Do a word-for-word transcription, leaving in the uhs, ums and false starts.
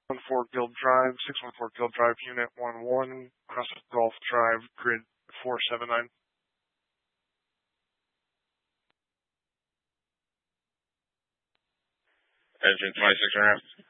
one four Guild Drive, six one four Guild Drive, Unit one one, Cross Golf Drive, Grid four seven nine. Engine twenty-six and a half.